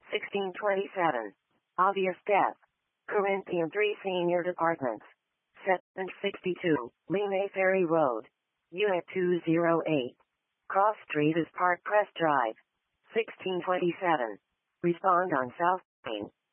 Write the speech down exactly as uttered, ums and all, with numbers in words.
sixteen twenty-seven. Obvious death. Corinthian three Senior Departments. seven sixty-two, Lime Ferry Road. Unit two oh eight. Cross Street is Park Crest Drive. sixteen twenty-seven. Respond on South Main.